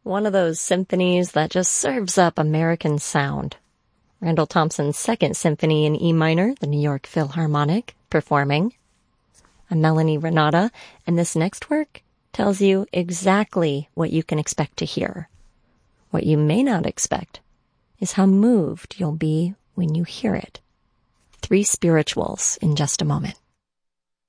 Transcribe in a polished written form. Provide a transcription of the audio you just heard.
One of those symphonies that just serves up American sound. Randall Thompson's Second Symphony in E minor, the New York Philharmonic, performing. I'm Melanie Renata, and this next work tells you exactly what you can expect to hear. What you may not expect is how moved you'll be when you hear it. Three Spirituals in just a moment.